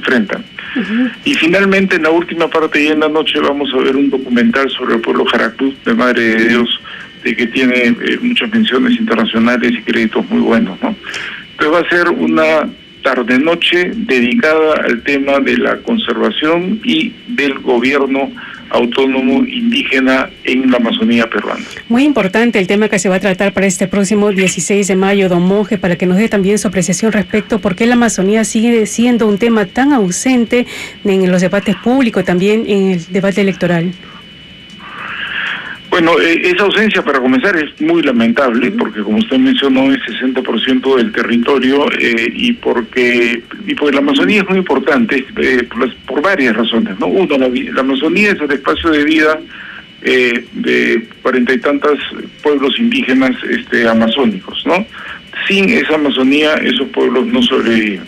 enfrentan. Y finalmente, en la última parte y en la noche, vamos a ver un documental sobre el pueblo Jaracruz de Madre de Dios, que tiene muchas menciones internacionales y créditos muy buenos, ¿no? Entonces va a ser una tarde-noche dedicada al tema de la conservación y del gobierno autónomo indígena en la Amazonía peruana. Muy importante el tema que se va a tratar para este próximo 16 de mayo, don Monje, para que nos dé también su apreciación respecto a por qué la Amazonía sigue siendo un tema tan ausente en los debates públicos, también en el debate electoral. Bueno, esa ausencia, para comenzar, es muy lamentable, porque como usted mencionó, es 60% del territorio, y porque la Amazonía es muy importante por varias razones, ¿no? Uno, la Amazonía es el espacio de vida de 40 y tantos pueblos indígenas amazónicos, ¿no? Sin esa Amazonía, esos pueblos no sobreviven.